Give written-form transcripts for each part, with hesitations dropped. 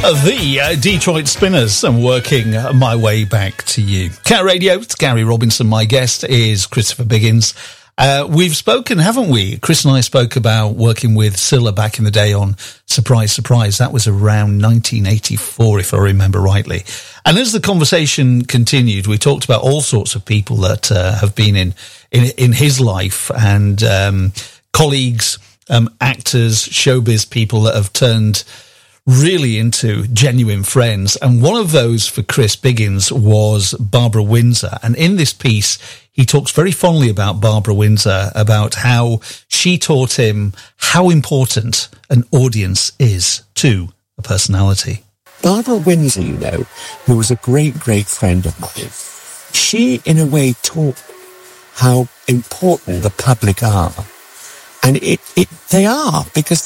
The Detroit Spinners and Working My Way Back to You. Cat Radio, it's Gary Robinson. My guest is Christopher Biggins. We've spoken, haven't we? Chris and I spoke about working with Cilla back in the day on Surprise, Surprise. That was around 1984, if I remember rightly. And as the conversation continued, we talked about all sorts of people that have been in his life and colleagues, actors, showbiz people that have turned really into genuine friends. And one of those for Chris Biggins was Barbara Windsor. And in this piece, he talks very fondly about Barbara Windsor, about how she taught him how important an audience is to a personality. Barbara Windsor, you know, who was a great, great friend of mine, she, in a way, taught how important the public are. And they are, because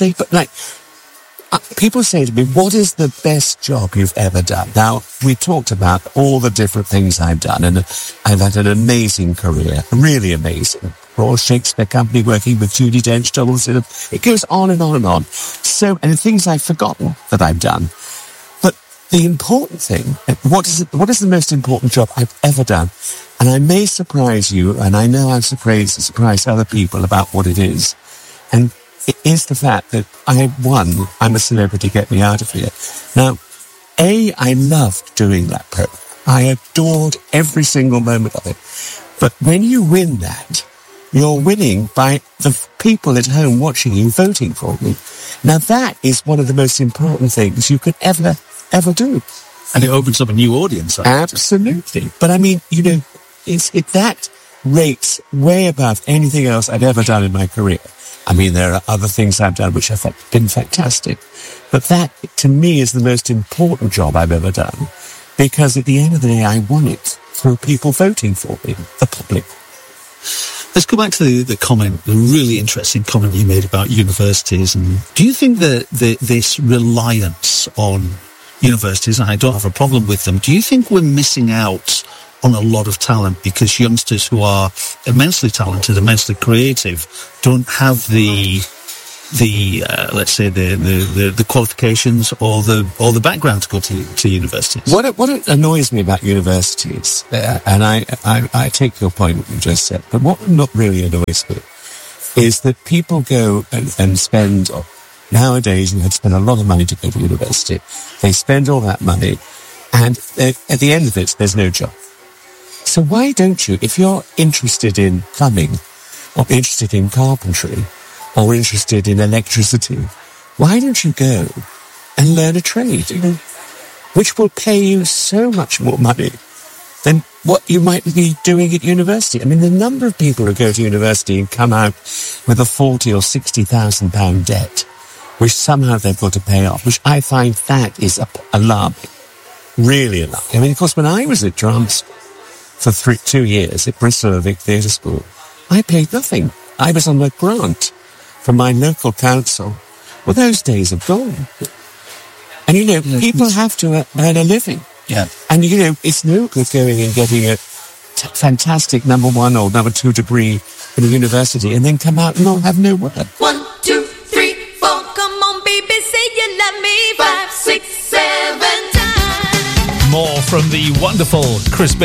people say to me, what is the best job you've ever done? Now, we talked about all the different things I've done, and I've had an amazing career, really amazing. Royal Shakespeare Company, working with Judi Dench, it goes on and on and on. So, and the things I've forgotten that I've done. But the important thing, what is the most important job I've ever done? And I may surprise you, and I know I've surprised other people about what it is. And it is the fact that I'm a celebrity, get me out of here. Now, I loved doing that program. I adored every single moment of it. But when you win that, you're winning by the people at home watching you, voting for you. Now, that is one of the most important things you could ever do. And it opens up a new audience. Absolutely. But I mean, you know, that rates way above anything else I've ever done in my career. I mean, there are other things I've done which have been fantastic. But that, to me, is the most important job I've ever done. Because at the end of the day, I won it through people voting for me, the public. Let's go back to the comment, the really interesting comment you made about universities. And do you think that this reliance on universities, and I don't have a problem with them, do you think we're missing out on a lot of talent because youngsters who are immensely talented, immensely creative, don't have the let's say the qualifications or the background to go to universities? What annoys me about universities, and I take your point what you just said, but what not really annoys me is that people go and spend. Nowadays, you have to spend a lot of money to go to university. They spend all that money, and at the end of it, there's no job. So why don't you, if you're interested in plumbing, or interested in carpentry, or interested in electricity, why don't you go and learn a trade, which will pay you so much more money than what you might be doing at university? I mean, the number of people who go to university and come out with a £40,000 or £60,000 debt, which somehow they've got to pay off, which I find that is alarming, really alarming. I mean, of course, when I was at drama for 2 years at Bristol Vic Theatre School, I paid nothing. I was on a grant from my local council. Well, those days are gone. And, you know, people have to earn a living. Yeah. And, you know, it's no good going and getting a fantastic number 1 or number 2 degree in a university and then come out and not have no work. 1, 2, 3, 4, come on, baby, say you love me. 5, 6, 7 times. More from the wonderful Chris Biggins.